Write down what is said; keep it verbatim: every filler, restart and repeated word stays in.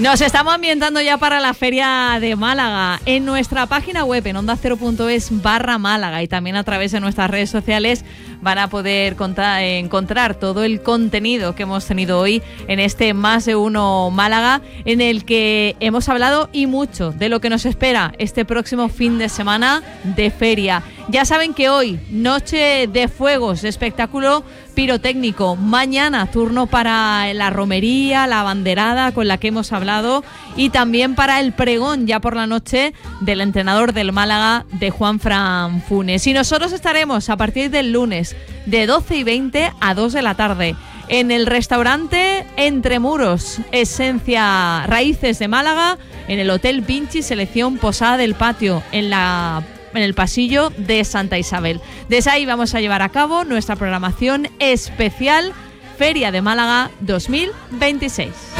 Nos estamos ambientando ya para la Feria de Málaga. En nuestra página web, en onda cero punto es barra Málaga, y también a través de nuestras redes sociales van a poder contar, encontrar todo el contenido que hemos tenido hoy en este Más de Uno Málaga, en el que hemos hablado y mucho de lo que nos espera este próximo fin de semana de feria. Ya saben que hoy, noche de fuegos, espectáculo pirotécnico. Mañana, turno para la romería, la banderada con la que hemos hablado, y también para el pregón ya por la noche del entrenador del Málaga, de Juanfran Funes. Y nosotros estaremos a partir del lunes de doce y veinte a dos de la tarde en el restaurante Entre Muros, Esencia Raíces de Málaga, en el Hotel Vinci Selección Posada del Patio, en la en el pasillo de Santa Isabel. Desde ahí vamos a llevar a cabo nuestra programación especial Feria de Málaga dos mil veintiséis.